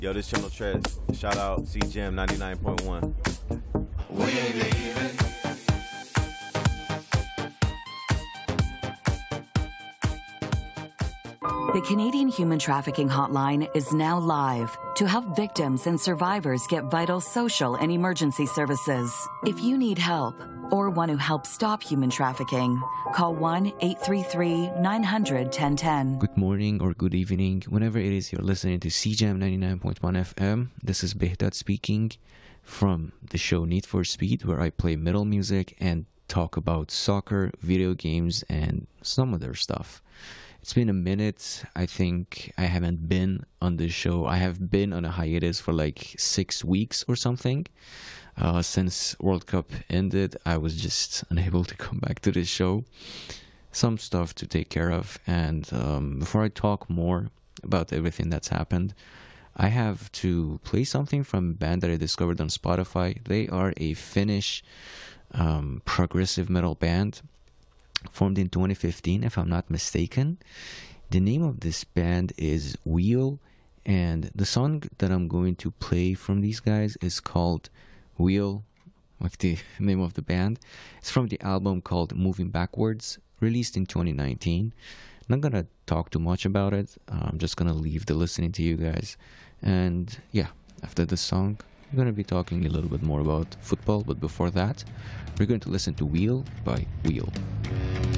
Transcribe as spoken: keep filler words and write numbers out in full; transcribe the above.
Yo, this channel Trez. Shout out C Jam ninety-nine point one. We ain't leaving. The Canadian Human Trafficking Hotline is now live to help victims and survivors get vital social and emergency services. If you need help or want to help stop human trafficking, call one eight three three, nine hundred, ten ten. Good morning or good evening, whenever it is you're listening to C Jam ninety-nine point one F M. This is Behdat speaking from the show Need for Speed, where I play metal music and talk about soccer, video games, and some other stuff. It's been a minute. I think I haven't been on this show. I have been on a hiatus for like six weeks or something. Uh, since World Cup ended, I was just unable to come back to this show. Some stuff to take care of. And um, before I talk more about everything that's happened, I have to play something from a band that I discovered on Spotify. They are a Finnish um, progressive metal band, formed in twenty fifteen, if I'm not mistaken. The name of this band is Wheel, and the song that I'm going to play from these guys is called Wheel, like the name of the band. It's from the album called Moving Backwards, released in twenty nineteen. Not gonna talk too much about it. Uh, I'm just gonna leave the listening to you guys. And yeah, after this song, I'm gonna be talking a little bit more about football, but before that, we're going to listen to Wheel by Wheel.